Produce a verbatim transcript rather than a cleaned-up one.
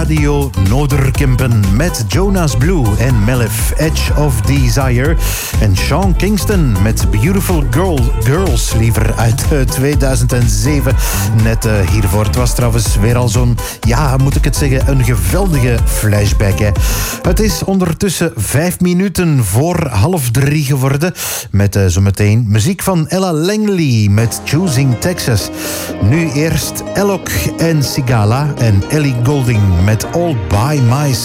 Radio Noorderkempen met Jonas Blue en Melif, Edge of Desire. En Sean Kingston met Beautiful Girl, Girls, liever uit uh, tweeduizend zeven. Net uh, hiervoor. Het was trouwens weer al zo'n, ja, moet ik het zeggen, een geweldige flashback. Hè. Het is ondertussen vijf minuten voor half drie geworden. Met uh, zometeen muziek van Ella Langley met Choosing Texas. Nu eerst Elok en Sigala en Ellie Goulding met All By Myself.